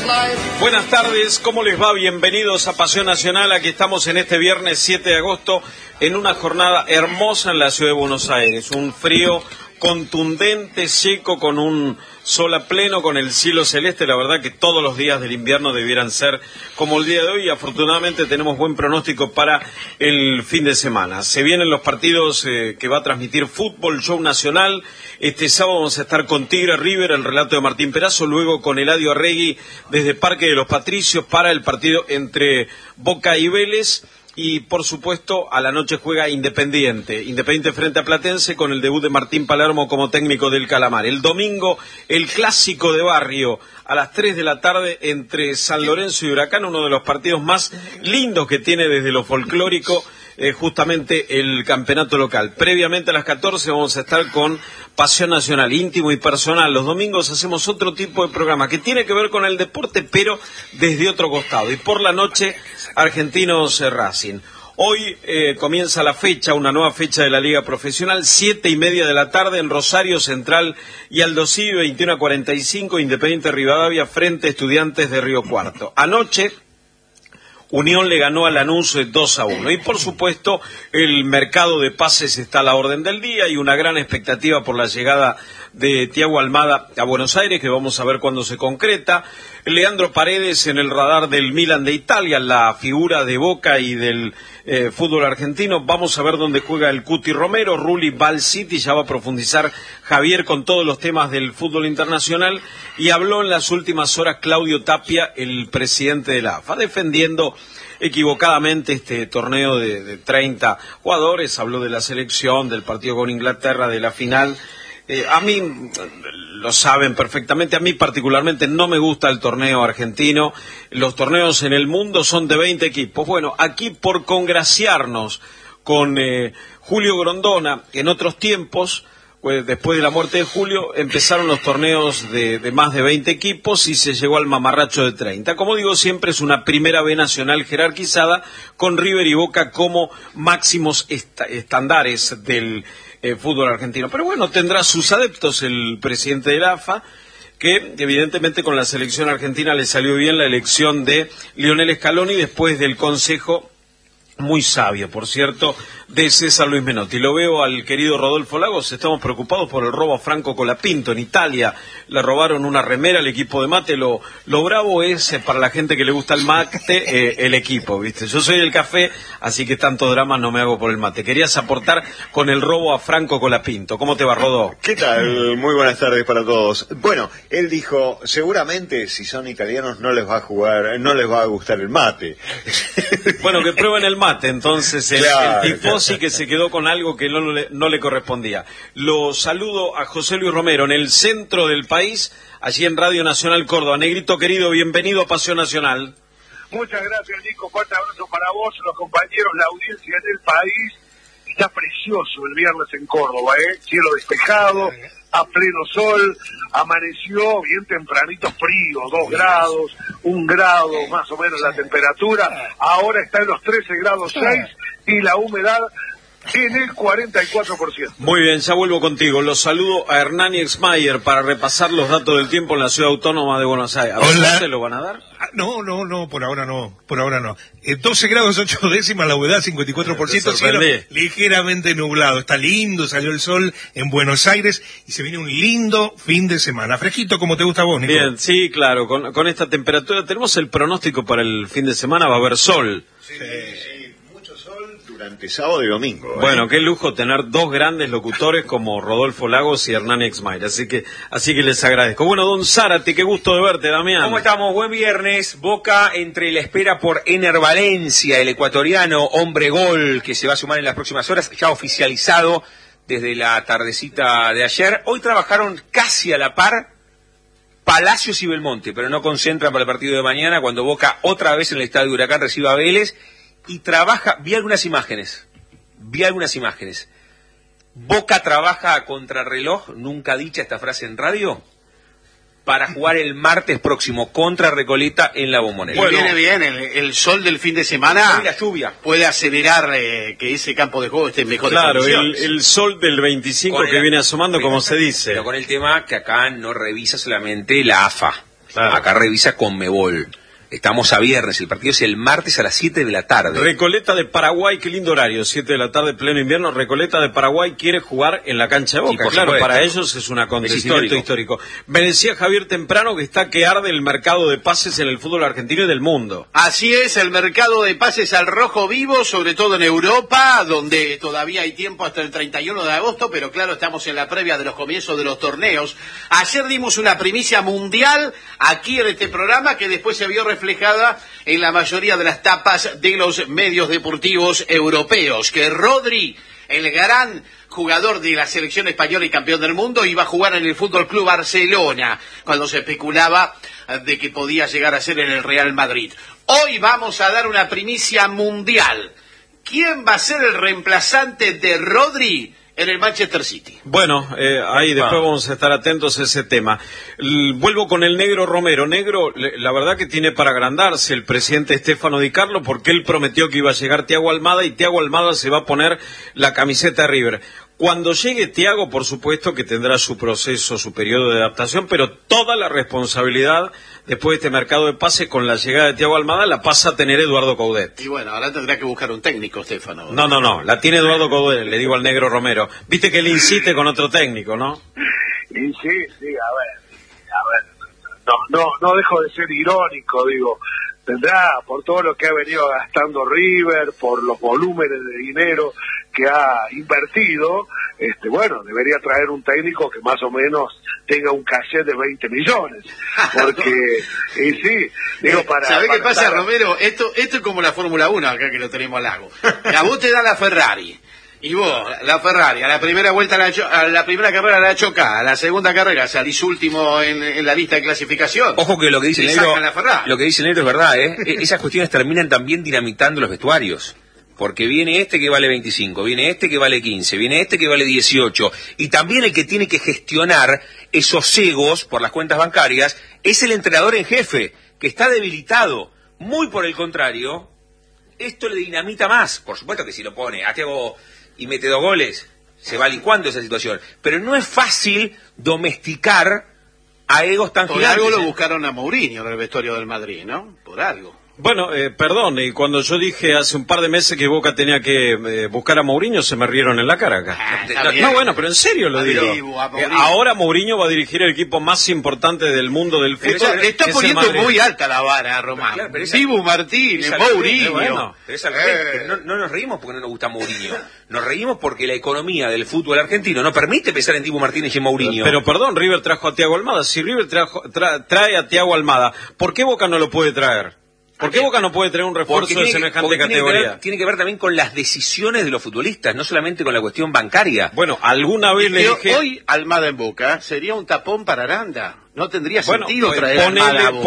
Buenas tardes, ¿cómo les va? Bienvenidos a Pasión Nacional. Aquí estamos en este viernes 7 de agosto en una jornada hermosa en la ciudad de Buenos Aires. Un frío contundente, seco, con un sol a pleno, con el cielo celeste. La verdad que todos los días del invierno debieran ser como el día de hoy. Afortunadamente tenemos buen pronóstico para el fin de semana. Se vienen los partidos que va a transmitir Fútbol Show Nacional. Este sábado vamos a estar con Tigre River, el relato de Martín Perazo, luego con Eladio Arregui desde Parque de los Patricios para el partido entre Boca y Vélez. Y, por supuesto, a la noche juega Independiente frente a Platense con el debut de Martín Palermo como técnico del Calamar. El domingo, el clásico de barrio, a las 3 de la tarde entre San Lorenzo y Huracán, uno de los partidos más lindos que tiene desde lo folclórico, justamente el campeonato local. Previamente a las 14 vamos a estar con Pasión Nacional, íntimo y personal. Los domingos hacemos otro tipo de programa que tiene que ver con el deporte, pero desde otro costado. Y por la noche, Argentinos Racing. Hoy comienza la fecha, una nueva fecha de la Liga Profesional, 7:30 de la tarde en Rosario Central y Aldosivi, 21:45, Independiente Rivadavia frente a Estudiantes de Río Cuarto. Anoche, Unión le ganó a Lanús 2-1. Y por supuesto, el mercado de pases está a la orden del día y una gran expectativa por la llegada de Thiago Almada a Buenos Aires, que vamos a ver cuándo se concreta. Leandro Paredes en el radar del Milan de Italia, la figura de Boca y del fútbol argentino. Vamos a ver dónde juega el Cuti Romero. Rulli va al City, ya va a profundizar Javier con todos los temas del fútbol internacional. Y habló en las últimas horas Claudio Tapia, el presidente de la AFA, defendiendo equivocadamente este torneo de 30 jugadores. Habló de la selección, del partido con Inglaterra, de la final. A mí, lo saben perfectamente, a mí particularmente no me gusta el torneo argentino. Los torneos en el mundo son de 20 equipos. Bueno, aquí por congraciarnos con Julio Grondona, en otros tiempos, pues, después de la muerte de Julio, empezaron los torneos de más de 20 equipos y se llegó al mamarracho de 30. Como digo siempre, es una primera B nacional jerarquizada con River y Boca como máximos estándares del fútbol argentino. Pero bueno, tendrá sus adeptos el presidente de la AFA, que evidentemente con la selección argentina le salió bien la elección de Lionel Scaloni después del consejo muy sabio, por cierto, de César Luis Menotti. Lo veo al querido Rodolfo Lagos. Estamos preocupados por el robo a Franco Colapinto en Italia. Le robaron una remera al equipo de mate. Lo bravo es, para la gente que le gusta el mate, el equipo, ¿viste? Yo soy del café, así que tanto drama no me hago por el mate. Querías aportar con el robo a Franco Colapinto. ¿Cómo te va, Rodó? ¿Qué tal? Muy buenas tardes para todos. Bueno, él dijo, seguramente si son italianos no les va a gustar el mate. Bueno, que prueben el mate, entonces, Claro, el tifosi que se quedó con algo que no le correspondía. Lo saludo a José Luis Romero en el centro del país, allí en Radio Nacional Córdoba. Negrito querido, bienvenido a Pasión Nacional. Muchas gracias, Nico. Fuerte abrazo para vos, los compañeros, la audiencia del país. Está precioso el viernes en Córdoba, cielo despejado, a pleno sol, amaneció bien tempranito frío, 2 grados, 1 grado más o menos la temperatura, ahora está en los 13 grados 6 y la humedad en el 44%. Muy bien, ya vuelvo contigo. Los saludo a Hernán Exmayer para repasar los datos del tiempo en la ciudad autónoma de Buenos Aires. Hola. ¿Se lo van a dar? No, por ahora no. 12 grados 8 décimas, la humedad 54%, cielo ligeramente nublado. Está lindo, salió el sol en Buenos Aires y se viene un lindo fin de semana. Fresquito como te gusta a vos, Nico. Bien, sí, claro, con esta temperatura tenemos el pronóstico para el fin de semana, va a haber sol. Sí, mucho sol durante sábado y domingo. Bueno, qué lujo tener dos grandes locutores como Rodolfo Lagos y Hernán Exmayer, así que les agradezco. Bueno, don Zárate, qué gusto de verte, Damián. ¿Cómo estamos? Buen viernes. Boca entre la espera por Ener Valencia, el ecuatoriano, hombre gol, que se va a sumar en las próximas horas, ya oficializado desde la tardecita de ayer. Hoy trabajaron casi a la par Palacios y Belmonte, pero no concentran para el partido de mañana, cuando Boca otra vez en el estadio de Huracán reciba a Vélez. Y trabaja, vi algunas imágenes. Boca trabaja a contrarreloj, nunca dicha esta frase en radio, para jugar el martes próximo contra Recoleta en la Bombonera. Bueno, viene bien, el sol del fin de semana y la lluvia puede acelerar que ese campo de juego esté en mejores condiciones. El sol del 25 que viene asomando, como se dice. Pero con el tema que acá no revisa solamente la AFA. Claro. Acá revisa Conmebol. Estamos a viernes, el partido es el martes a las 7 de la tarde. Recoleta de Paraguay, qué lindo horario, 7 de la tarde, pleno invierno. Recoleta de Paraguay quiere jugar en la cancha de Boca. Sí, por claro, supuesto. para ellos es un acontecimiento histórico. Me decía Javier temprano que está que arde el mercado de pases en el fútbol argentino y del mundo. Así es, el mercado de pases al rojo vivo, sobre todo en Europa, donde todavía hay tiempo hasta el 31 de agosto, pero claro, estamos en la previa de los comienzos de los torneos. Ayer dimos una primicia mundial aquí en este programa que después se vio reflejada en la mayoría de las tapas de los medios deportivos europeos, que Rodri, el gran jugador de la selección española y campeón del mundo, iba a jugar en el Fútbol Club Barcelona, cuando se especulaba de que podía llegar a ser en el Real Madrid. Hoy vamos a dar una primicia mundial. ¿Quién va a ser el reemplazante de Rodri en el Manchester City? Bueno, ahí después vamos a estar atentos a ese tema. Vuelvo con el Negro Romero. Negro, la verdad que tiene para agrandarse el presidente Stefano Di Carlo, porque él prometió que iba a llegar Thiago Almada y Thiago Almada se va a poner la camiseta de River. Cuando llegue Thiago, por supuesto que tendrá su proceso, su periodo de adaptación, pero toda la responsabilidad después de este mercado de pase con la llegada de Thiago Almada la pasa a tener Eduardo Coudet. Y bueno, ahora tendrá que buscar un técnico, Stefano. No, la tiene Eduardo Coudet, le digo al Negro Romero. Viste que él insiste con otro técnico, ¿no? Y sí, a ver, no dejo de ser irónico, digo, tendrá por todo lo que ha venido gastando River, por los volúmenes de dinero que ha invertido, bueno, debería traer un técnico que más o menos tenga un caché de 20 millones, porque, y sí, digo, para... ¿Sabés qué pasa, Romero? Esto es como la Fórmula 1, acá que lo tenemos al lago. A vos te da la Ferrari, y vos, la Ferrari, a la primera vuelta, a la primera carrera la chocás, a la segunda carrera salís último en la lista de clasificación. Ojo que lo que dice el Negro, lo que dice el Negro es verdad, Esas cuestiones terminan también dinamitando los vestuarios. Porque viene este que vale 25, viene este que vale 15, viene este que vale 18. Y también el que tiene que gestionar esos egos por las cuentas bancarias es el entrenador en jefe, que está debilitado. Muy por el contrario, esto le dinamita más. Por supuesto que si lo pone a Thiago y mete 2 goles, se va licuando esa situación. Pero no es fácil domesticar a egos tan gigantes. Por algo lo buscaron a Mourinho en el vestuario del Madrid, ¿no? Por algo. Bueno, perdón, y cuando yo dije hace un par de meses que Boca tenía que buscar a Mourinho, se me rieron en la cara acá. No, bueno, pero en serio lo digo. Ahora Mourinho va a dirigir el equipo más importante del mundo del fútbol. Le está poniendo muy alta la vara, Román. Claro, Dibu Martínez, Mourinho. Bueno, pero es al revés. No nos reímos porque no nos gusta Mourinho. Nos reímos porque la economía del fútbol argentino no permite pensar en Dibu Martínez y en Mourinho. Pero perdón, River trajo a Thiago Almada. Si River trae a Thiago Almada, ¿por qué Boca no lo puede traer? ¿Por qué Boca no puede tener un refuerzo de semejante categoría? Tiene que ver también con las decisiones de los futbolistas, no solamente con la cuestión bancaria. Bueno, alguna vez le dije... Hoy Almada en Boca sería un tapón para Aranda. No tendría sentido traer Almada a Boca.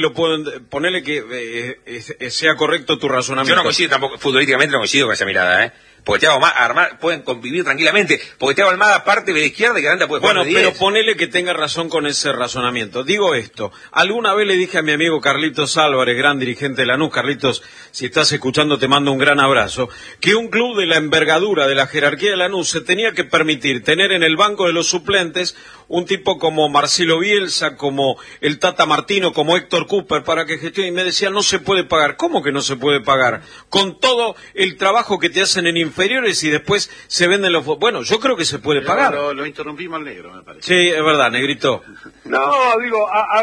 Ponele que sea correcto tu razonamiento. Yo no coincido tampoco, futbolísticamente no coincido con esa mirada, Porque Thiago Almada pueden convivir tranquilamente. Porque Thiago Almada parte de la izquierda y que Aranda puede jugar de 10. Pero ponele que tenga razón con ese razonamiento. Digo esto. Alguna vez le dije a mi amigo Carlitos Álvarez, gran dirigente de Lanús, Carlitos, si estás escuchando te mando un gran abrazo, que un club de la envergadura, de la jerarquía de Lanús, se tenía que permitir tener en el banco de los suplentes un tipo como Marcelo Bielsa, como el Tata Martino, como Héctor Cooper, para que gestione. Y me decía, no se puede pagar. ¿Cómo que no se puede pagar? Con todo el trabajo que te hacen en inferiores y después se venden los... Bueno, yo creo que se puede pagar. Lo interrumpimos al Negro, me parece. Sí, es verdad, Negrito. No, digo, a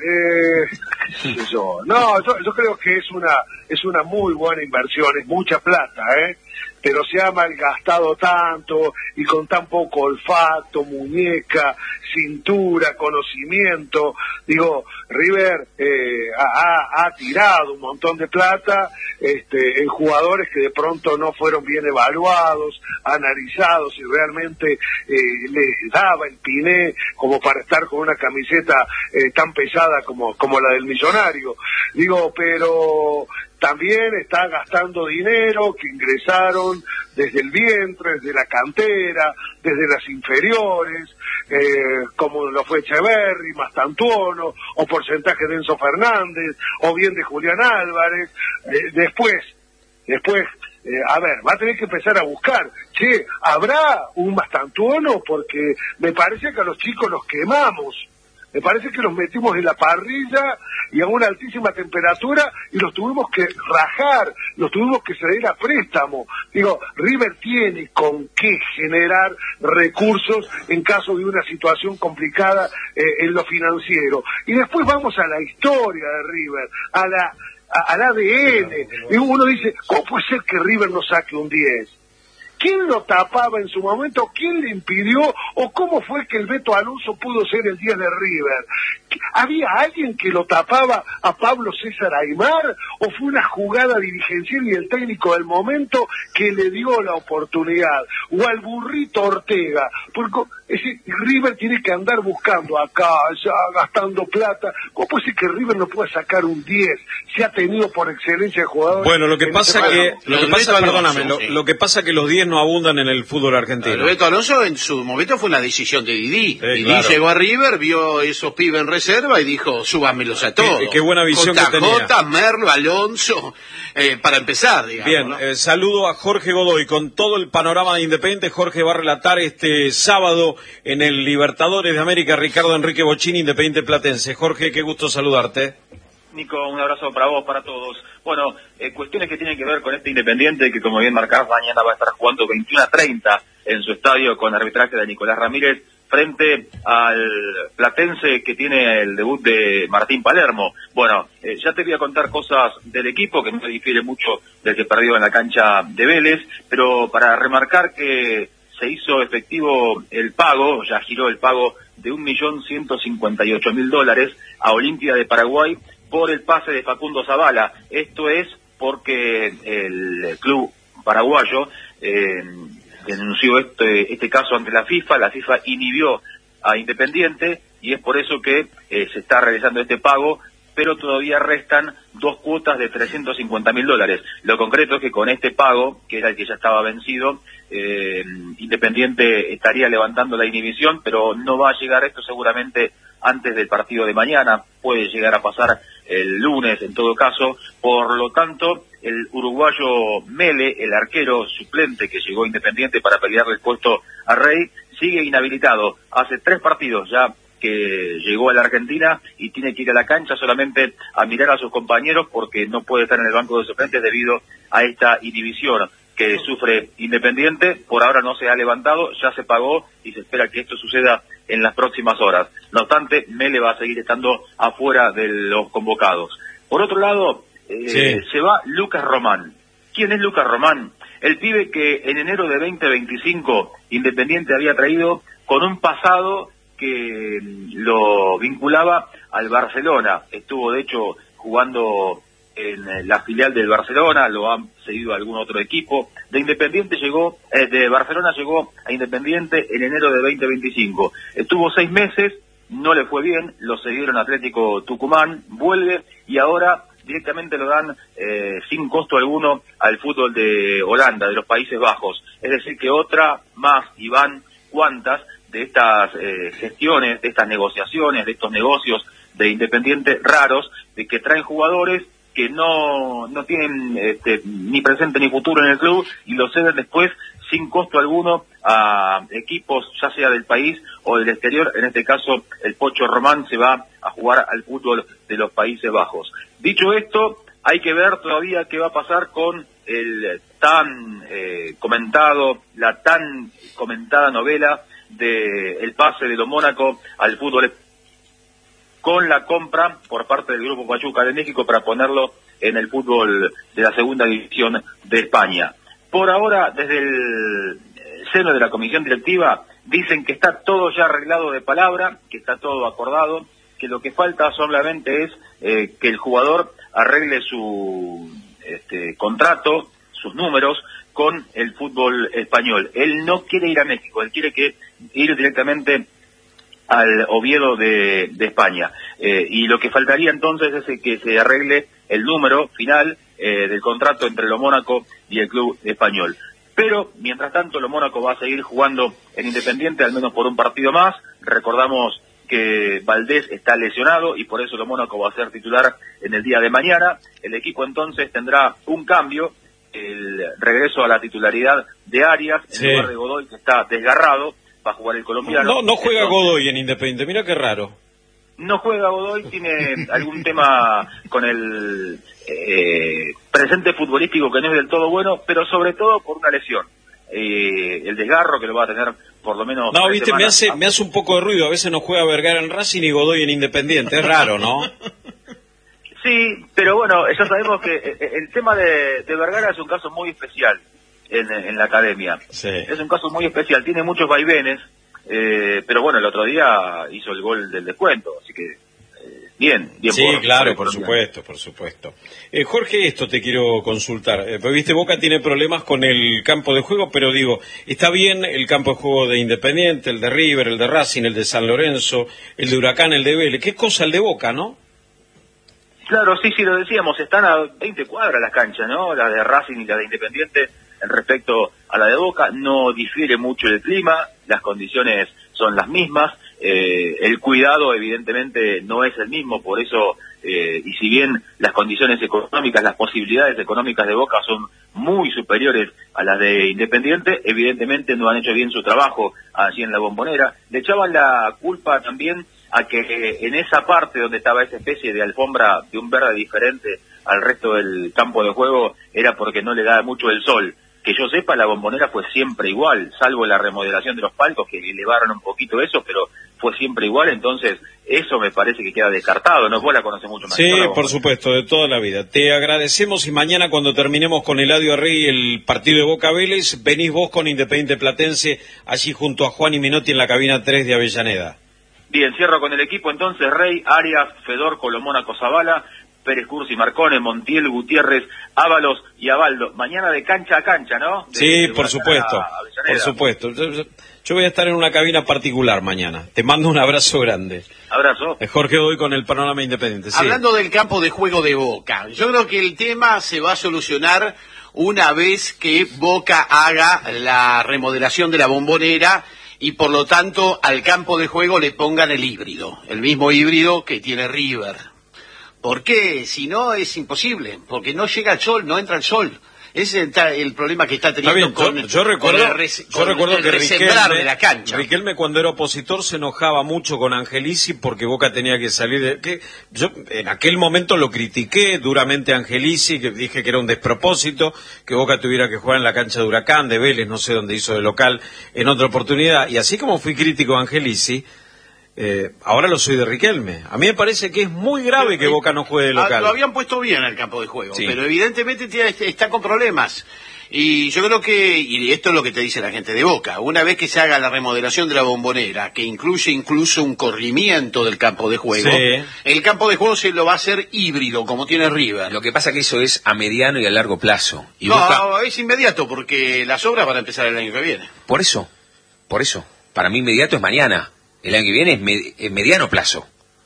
ver, yo creo que es una muy buena inversión, es mucha plata, pero se ha malgastado tanto y con tan poco olfato, muñeca, cintura, conocimiento. Digo, River ha tirado un montón de plata en jugadores que de pronto no fueron bien evaluados, analizados y realmente les daba el piné como para estar con una camiseta tan pesada como la del Millonario. Digo, pero también está gastando dinero que ingresaron desde el vientre, desde la cantera, desde las inferiores, como lo fue Echeverri, Mastantuono, o porcentaje de Enzo Fernández, o bien de Julián Álvarez. Después, a ver, va a tener que empezar a buscar. Che, ¿habrá un Mastantuono? Porque me parece que a los chicos los quemamos. Me parece que los metimos en la parrilla y a una altísima temperatura y los tuvimos que rajar, los tuvimos que ceder a préstamo. Digo, River tiene con qué generar recursos en caso de una situación complicada en lo financiero. Y después vamos a la historia de River, al ADN. Y uno dice, ¿cómo puede ser que River no saque un 10? ¿Quién lo tapaba en su momento? ¿Quién le impidió? ¿O cómo fue que el Beto Alonso pudo ser el 10 de River? ¿Había alguien que lo tapaba a Pablo César Aimar? ¿O fue una jugada dirigencial y el técnico del momento que le dio la oportunidad? ¿O al burrito Ortega? Porque River tiene que andar buscando acá, allá, gastando plata. ¿Cómo puede ser que River no pueda sacar un 10? Se ha tenido por excelencia de jugadores. Bueno, lo que pasa que los 10 no abundan en el fútbol argentino. El Beto Alonso en su momento fue una decisión de Didi. Didi claro. Llegó a River, vio esos pibes en reserva y dijo, súbanmelos a todos. Qué buena visión que tenía. Merlo, Alonso, para empezar, digamos. Bien, ¿no? Saludo a Jorge Godoy. Con todo el panorama de Independiente, Jorge va a relatar este sábado en el Libertadores de América, Ricardo Enrique Bochini, Independiente Platense. Jorge, qué gusto saludarte. Nico, un abrazo para vos, para todos. Bueno, cuestiones que tienen que ver con este Independiente, que como bien marcás, mañana va a estar jugando 21:30 en su estadio con arbitraje de Nicolás Ramírez, frente al Platense que tiene el debut de Martín Palermo. Bueno, ya te voy a contar cosas del equipo, que no se difiere mucho del que perdió en la cancha de Vélez, pero para remarcar que se hizo efectivo el pago, ya giró el pago de $1.158.000 a Olimpia de Paraguay, por el pase de Facundo Zavala. Esto es porque el club paraguayo denunció este caso ante la FIFA inhibió a Independiente y es por eso que se está realizando este pago, pero todavía restan 2 cuotas de $350.000. Lo concreto es que con este pago, que era el que ya estaba vencido, Independiente estaría levantando la inhibición, pero no va a llegar esto seguramente antes del partido de mañana, puede llegar a pasar el lunes en todo caso. Por lo tanto, el uruguayo Mele, el arquero suplente que llegó Independiente para pelearle el puesto a Rey, sigue inhabilitado. Hace 3 partidos ya que llegó a la Argentina y tiene que ir a la cancha solamente a mirar a sus compañeros porque no puede estar en el banco de suplentes debido a esta inhibición que sufre Independiente. Por ahora no se ha levantado, ya se pagó y se espera que esto suceda en las próximas horas. No obstante, Mele va a seguir estando afuera de los convocados. Por otro lado, se va Lucas Román. ¿Quién es Lucas Román? El pibe que en enero de 2025 Independiente había traído con un pasado que lo vinculaba al Barcelona. Estuvo de hecho jugando en la filial del Barcelona, lo han seguido algún otro equipo. De Barcelona llegó a Independiente en enero de 2025. Estuvo 6 meses, no le fue bien, lo cedieron Atlético Tucumán, vuelve y ahora directamente lo dan sin costo alguno al fútbol de Holanda, de los Países Bajos. Es decir, que otra más, y van cuantas de estas gestiones, de estas negociaciones, de estos negocios de Independiente raros, de que traen jugadores que no tienen ni presente ni futuro en el club y lo ceden después sin costo alguno a equipos ya sea del país o del exterior. En este caso el Pocho Román se va a jugar al fútbol de los Países Bajos. Dicho esto, hay que ver todavía qué va a pasar con el la tan comentada novela de el pase de lo Mónaco al fútbol, con la compra por parte del Grupo Pachuca de México para ponerlo en el fútbol de la segunda división de España. Por ahora, desde el seno de la comisión directiva, dicen que está todo ya arreglado de palabra, que está todo acordado, que lo que falta solamente es que el jugador arregle su contrato, sus números, con el fútbol español. Él no quiere ir a México, él quiere ir directamente al Oviedo de España. Y lo que faltaría entonces es que se arregle el número final del contrato entre lo Mónaco y el club español. Pero, mientras tanto, lo Mónaco va a seguir jugando en Independiente, al menos por un partido más. Recordamos que Valdés está lesionado y por eso lo Mónaco va a ser titular en el día de mañana. El equipo entonces tendrá un cambio, el regreso a la titularidad de Arias, en lugar de Godoy, que está desgarrado. Va a jugar el colombiano. No juega Godoy en Independiente, mira qué raro. No juega Godoy, tiene algún tema con el presente futbolístico que no es del todo bueno, pero sobre todo por una lesión. El desgarro que lo va a tener por lo menos... No, viste, me hace un poco de ruido. A veces no juega Vergara en Racing y Godoy en Independiente. Es raro, ¿no? Sí, pero bueno, ya sabemos que el tema de Vergara es un caso muy especial en la academia. Sí. Es un caso muy especial, tiene muchos vaivenes, pero bueno, el otro día hizo el gol del descuento, así que bien. Sí, claro, por supuesto. Jorge, esto te quiero consultar. Pues, viste, Boca tiene problemas con el campo de juego, pero digo, está bien el campo de juego de Independiente, el de River, el de Racing, el de San Lorenzo, el de Huracán, el de Vélez. ¿Qué cosa el de Boca, no? Claro, sí, lo decíamos, están a 20 cuadras las canchas, ¿no? La de Racing y la de Independiente, respecto a la de Boca, no difiere mucho el clima, las condiciones son las mismas, el cuidado evidentemente no es el mismo, por eso, y si bien las condiciones económicas, las posibilidades económicas de Boca son muy superiores a las de Independiente, evidentemente no han hecho bien su trabajo allí en la Bombonera. Le echaban la culpa también a que en esa parte donde estaba esa especie de alfombra de un verde diferente al resto del campo de juego era porque no le da mucho el sol. Que yo sepa, la Bombonera fue siempre igual, salvo la remodelación de los palcos que elevaron un poquito eso, pero fue siempre igual, entonces eso me parece que queda descartado, ¿no? Vos la conocés mucho más. Sí, por supuesto, de toda la vida. Te agradecemos y mañana cuando terminemos con Eladio Arregui el partido de Boca Vélez, venís vos con Independiente Platense allí junto a Juan y Minotti en la cabina 3 de Avellaneda. Bien, cierro con el equipo entonces: Rey, Arias, Fedor, Colomona, Cosabala, Pérez Cursi, Marcone, Montiel, Gutiérrez, Ábalos y Abaldo. Mañana de cancha a cancha, ¿no? Sí, por supuesto, por supuesto. Yo voy a estar en una cabina particular mañana. Te mando un abrazo grande. Abrazo. Jorge Godoy con el Panorama Independiente. Sí. Hablando del campo de juego de Boca, yo creo que el tema se va a solucionar una vez que Boca haga la remodelación de la Bombonera y por lo tanto al campo de juego le pongan el híbrido, el mismo híbrido que tiene River. ¿Por qué? Si no es imposible, porque no llega el sol, no entra el sol. Ese es el problema que está teniendo yo recuerdo que resembrar de la cancha. Riquelme cuando era opositor se enojaba mucho con Angelici porque Boca tenía que salir yo en aquel momento lo critiqué duramente a Angelici, que dije que era un despropósito que Boca tuviera que jugar en la cancha de Huracán, de Vélez, no sé dónde hizo de local en otra oportunidad, y así como fui crítico a Angelici, ahora lo soy de Riquelme. A mí me parece que es muy grave que Boca no juegue de local. Lo habían puesto bien el campo de juego, sí, pero evidentemente está con problemas. Y yo creo que, y esto es lo que te dice la gente de Boca, una vez que se haga la remodelación de la Bombonera, que incluye incluso un corrimiento del campo de juego, sí, el campo de juego se lo va a hacer híbrido, como tiene River. Lo que pasa que eso es a mediano y a largo plazo. Y no, Boca... es inmediato, porque las obras van a empezar el año que viene. Por eso. Para mí inmediato es mañana. El año que viene es mediano plazo.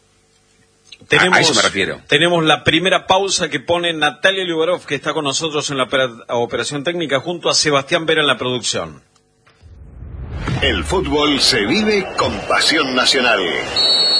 A eso me refiero. Tenemos la primera pausa que pone Natalia Liubarov, que está con nosotros en la operación técnica, junto a Sebastián Vera en la producción. El fútbol se vive con pasión nacional.